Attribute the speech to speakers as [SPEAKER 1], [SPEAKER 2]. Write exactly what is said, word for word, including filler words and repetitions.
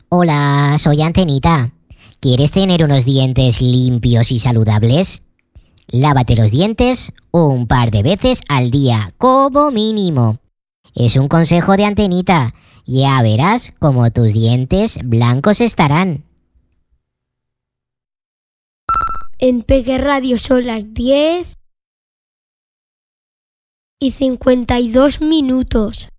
[SPEAKER 1] Hola, soy Antenita. ¿Quieres tener unos dientes limpios y saludables? Lávate los dientes un par de veces al día, como mínimo. Es un consejo de Antenita. Ya verás cómo tus dientes blancos estarán.
[SPEAKER 2] En Peque Radio son las diez y cincuenta y dos minutos.